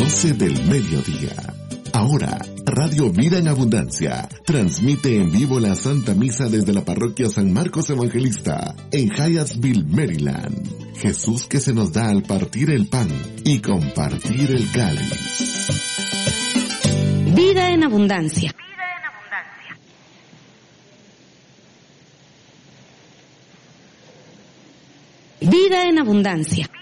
12 del mediodía. Ahora, Radio Vida en Abundancia transmite en vivo la Santa Misa desde la Parroquia San Marcos Evangelista en Hyattsville, Maryland. Jesús que se nos da al partir el pan y compartir el cáliz. Vida en Abundancia. Vida en Abundancia.